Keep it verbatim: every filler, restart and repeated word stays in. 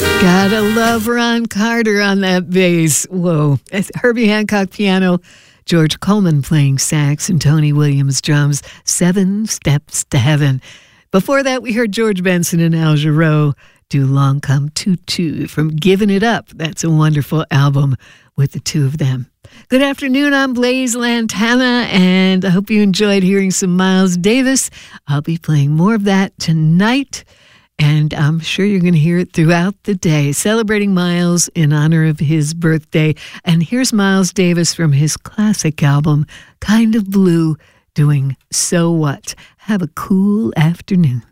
Gotta love Ron Carter on that bass. Whoa. It's Herbie Hancock piano, George Coleman playing sax, and Tony Williams drums. Seven Steps to Heaven. Before that, we heard George Benson and Al Jarreau do Long Come Toot Toot from Giving It Up. That's a wonderful album with the two of them. Good afternoon, I'm Blaze Lantana, and I hope you enjoyed hearing some Miles Davis. I'll be playing more of that tonight, and I'm sure you're going to hear it throughout the day, celebrating Miles in honor of his birthday. And here's Miles Davis from his classic album, Kind of Blue, doing So What. Have a cool afternoon.